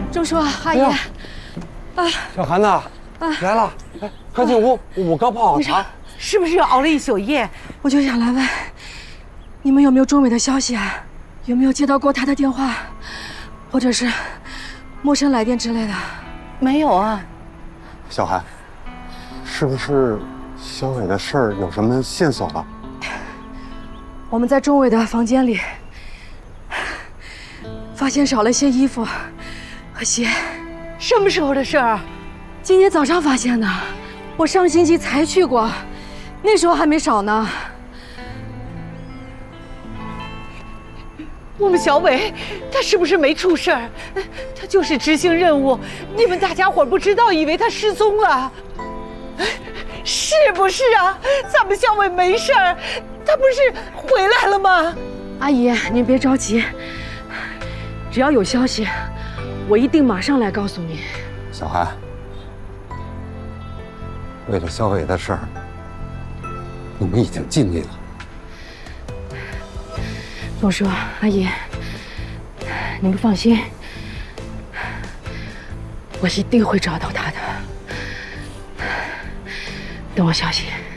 钟叔，阿姨， 小韩呐，来了，来，快进屋，我刚泡好茶。 是不是又熬了一宿夜？我就想来问，你们有没有钟伟的消息啊？有没有接到过他的电话，或者是陌生来电之类的？ 没有啊。 小韩，是不是小伟的事儿有什么线索了？ 我们在钟伟的房间里发现少了些衣服和鞋。 什么时候的事儿？ 今天早上发现的。我上星期才去过，那时候还没少呢。 我们小伟，他是不是没出事儿？他就是执行任务，你们大家伙不知道，以为他失踪了，是不是啊？咱们小伟没事儿，他不是回来了吗？ 阿姨，您别着急，只要有消息，我一定马上来告诉你。 小韩，为了小伟的事儿，我们已经尽力了。 钟叔，阿姨，你们放心，我一定会找到他的。等我消息。